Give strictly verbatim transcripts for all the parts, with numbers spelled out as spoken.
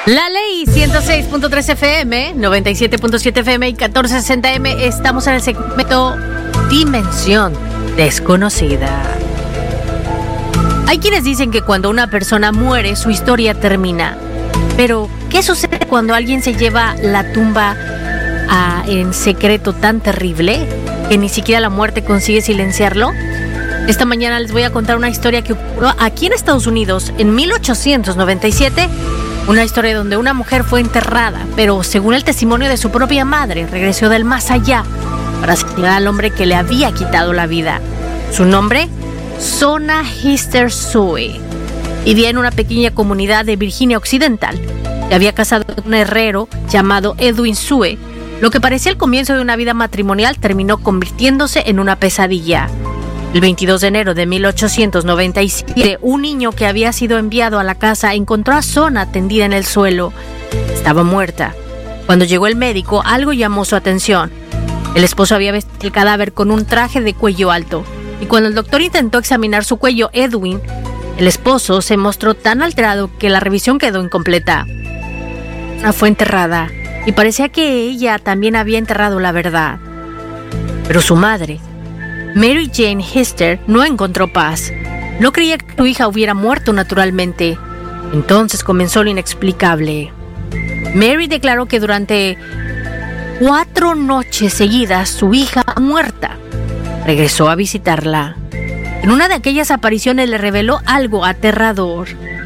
La Ley ciento seis punto tres F M, noventa y siete punto siete F M y catorce sesenta M. Estamos en el segmento Dimensión Desconocida. Hay quienes dicen que cuando una persona muere, su historia termina. Pero, ¿qué sucede cuando alguien se lleva la tumba a, en secreto tan terrible que ni siquiera la muerte consigue silenciarlo? Esta mañana les voy a contar una historia que ocurrió aquí en Estados Unidos en mil ochocientos noventa y siete. Una historia donde una mujer fue enterrada, pero según el testimonio de su propia madre, regresó del más allá para asesinar al hombre que le había quitado la vida. Su nombre, Zona Hister Sue. Vivía en una pequeña comunidad de Virginia Occidental. Se había casado con un herrero llamado Edwin Sue. Lo que parecía el comienzo de una vida matrimonial terminó convirtiéndose en una pesadilla. El veintidós de enero de mil ochocientos noventa y siete, un niño que había sido enviado a la casa encontró a Zona tendida en el suelo. Estaba muerta. Cuando llegó el médico, algo llamó su atención. El esposo había vestido el cadáver con un traje de cuello alto. Y cuando el doctor intentó examinar su cuello, Edwin, el esposo, se mostró tan alterado que la revisión quedó incompleta. Zona fue enterrada y parecía que ella también había enterrado la verdad. Pero su madre, Mary Jane Hister, no encontró paz. No creía que su hija hubiera muerto naturalmente. Entonces comenzó lo inexplicable. Mary declaró que durante cuatro noches seguidas su hija muerta regresó a visitarla. En una de aquellas apariciones le reveló algo aterrador.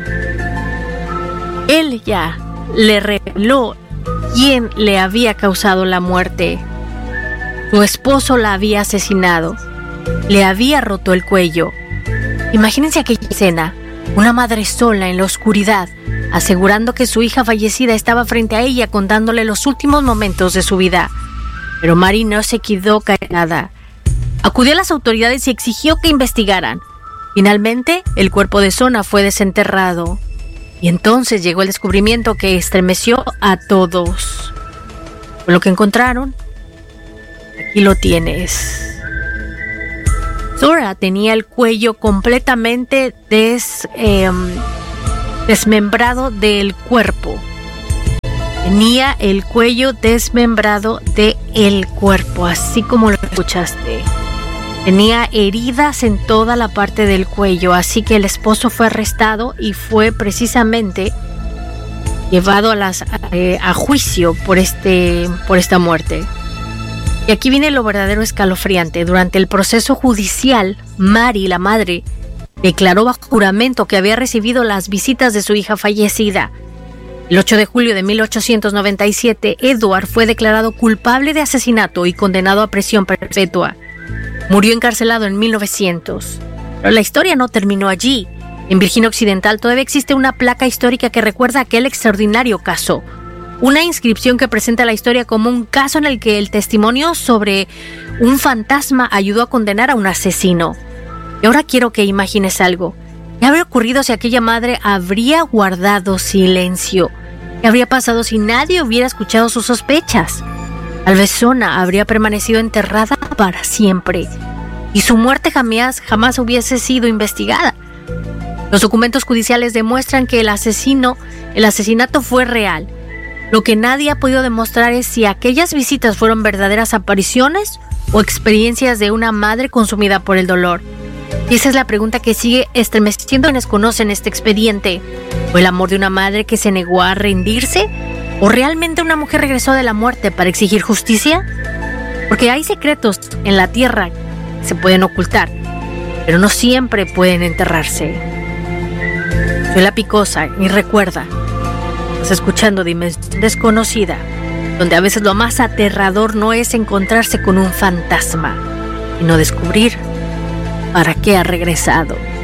Ella le reveló quién le había causado la muerte. Su esposo la había asesinado. Le había roto el cuello. Imagínense aquella escena, una madre sola en la oscuridad, asegurando que su hija fallecida estaba frente a ella contándole los últimos momentos de su vida. Pero Mary no se quedó callada. Acudió a las autoridades y exigió que investigaran. Finalmente, el cuerpo de Zona fue desenterrado. Y entonces llegó el descubrimiento que estremeció a todos. Con lo que encontraron, aquí lo tienes. Zona tenía el cuello completamente des, eh, desmembrado del cuerpo. Tenía el cuello desmembrado del cuerpo, así como lo escuchaste. Tenía heridas en toda la parte del cuello, así que el esposo fue arrestado y fue precisamente llevado a, las, eh, a juicio por, este, por esta muerte. Y aquí viene lo verdadero escalofriante. Durante el proceso judicial, Mary, la madre, declaró bajo juramento que había recibido las visitas de su hija fallecida. El ocho de julio de mil ochocientos noventa y siete, Edward fue declarado culpable de asesinato y condenado a prisión perpetua. Murió encarcelado en mil novecientos. Pero la historia no terminó allí. En Virginia Occidental todavía existe una placa histórica que recuerda aquel extraordinario caso. Una inscripción que presenta la historia como un caso en el que el testimonio sobre un fantasma ayudó a condenar a un asesino. Y ahora quiero que imagines algo. ¿Qué habría ocurrido si aquella madre habría guardado silencio? ¿Qué habría pasado si nadie hubiera escuchado sus sospechas? Tal vez Zona habría permanecido enterrada para siempre y su muerte jamás, jamás hubiese sido investigada. Los documentos judiciales demuestran que el asesino, el asesinato fue real. Lo que nadie ha podido demostrar es si aquellas visitas fueron verdaderas apariciones o experiencias de una madre consumida por el dolor. Y esa es la pregunta que sigue estremeciendo a quienes conocen este expediente. ¿Fue el amor de una madre que se negó a rendirse? ¿O realmente una mujer regresó de la muerte para exigir justicia? Porque hay secretos en la tierra que se pueden ocultar, pero no siempre pueden enterrarse. Soy La Picosa y recuerda, estás escuchando Dimensión Desconocida, donde a veces lo más aterrador no es encontrarse con un fantasma, sino descubrir para qué ha regresado.